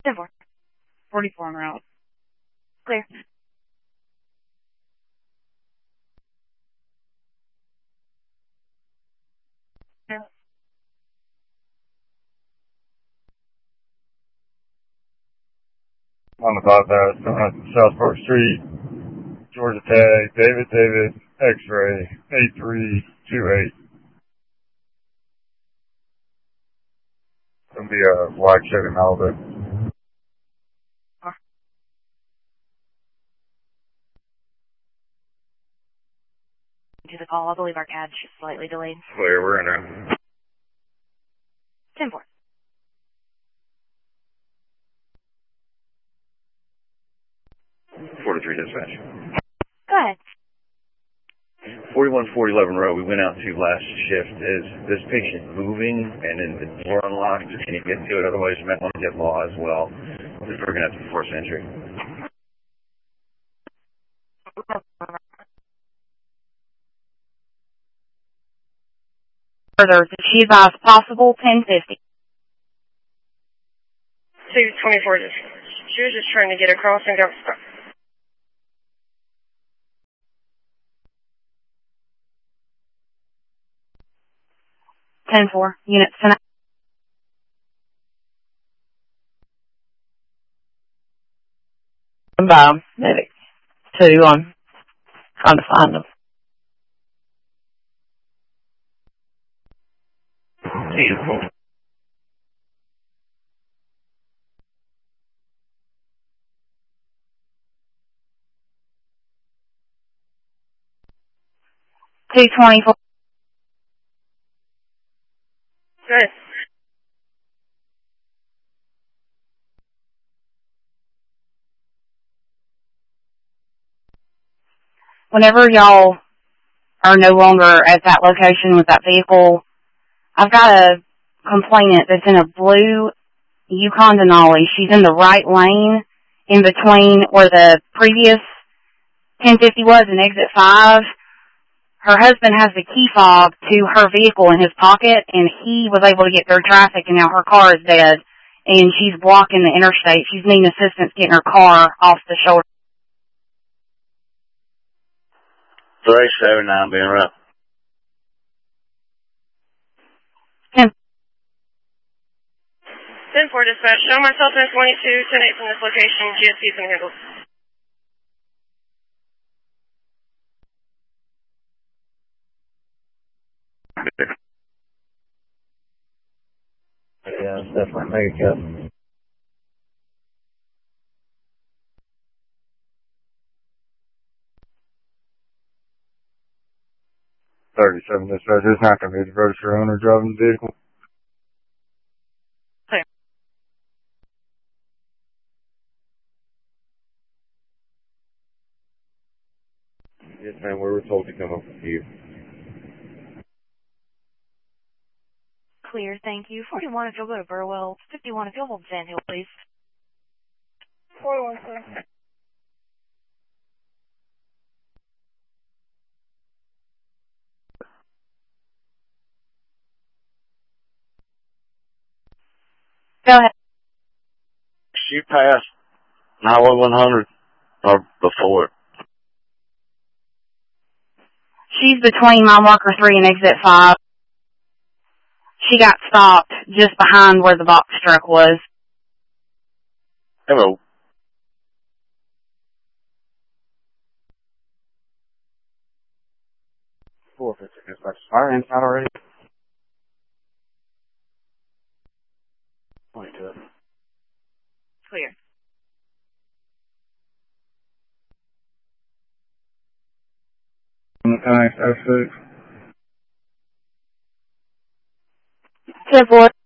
10-4. 44 en route. Clear. On the 5000, South Park Street, Georgia Tag, David, X-Ray, 8328. It'll be a wide Chevy Malibu. To the call, I believe our CAD's just slightly delayed. Clear, we're in there. 10-4. Dispatch. Go ahead. 4140 Road, we went out to last shift. Is this patient moving and then the door unlocked? Can you get to it? Otherwise, you might want to get law as well. Because we're going to have to force entry. Further, she advised possible 1050. 224, she was just trying to get across and got stuck. (10-4) unit Senate. Medic 2 on trying to find them. (224) Good. Whenever y'all are no longer at that location with that vehicle, I've got a complainant that's in a blue Yukon Denali. She's in the right lane in between where the previous 1050 was and exit 5. Her husband has the key fob to her vehicle in his pocket, and he was able to get through traffic, and now her car is dead, and she's blocking the interstate. She's needing assistance getting her car off the shoulder. 379 being rough. 10-4 dispatch. Show myself in 22, 10-8 from this location. GSP's been handled. Yeah, it's definitely mega cut. (37) dispatch. It's not going to be the registered owner driving the vehicle. Clear. Yes, ma'am. We were told to come up with you. Clear, thank you. 41 if you'll go to Burwell. 51 if you'll hold Sand Hill, please. 41, sir. Go ahead. She passed Highway 100 or before it. She's between mile marker 3 and exit 5. She got stopped just behind where the box truck was. Hello. Fire inside already. 22. Clear. F6. 10-4.